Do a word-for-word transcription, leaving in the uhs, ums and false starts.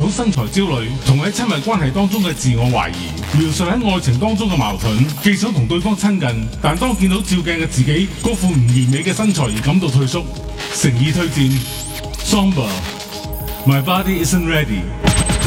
到身材焦慮同喺親密關係當中嘅自我懷疑，描述喺愛情當中嘅矛盾，既想同對方親近，但當見到照鏡嘅自己嗰副唔完美嘅身材而感到退縮。誠意推薦 Somber My Body Isn't Ready。